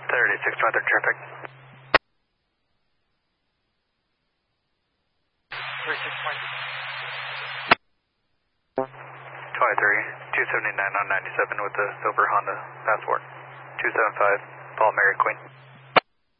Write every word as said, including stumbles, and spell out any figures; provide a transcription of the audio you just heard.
thirty-six twenty traffic. thirty-six twenty. twenty-three, two seventy-nine on ninety-seven with the silver Honda Passport. two seven five, Paul Mary Queen.